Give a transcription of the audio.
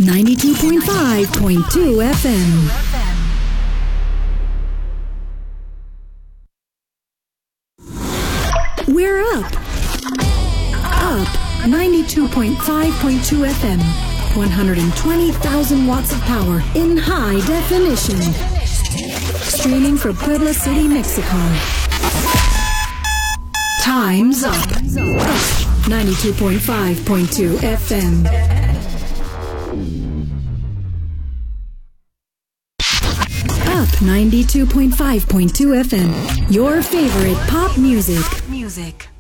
92.5.2 FM. We're up. Up 92.5.2 FM. 120,000 watts of power in high definition. Streaming from Puebla City, Mexico. Time's up. 92.5.2 FM. Up 92.5.2 FM. Your favorite pop music.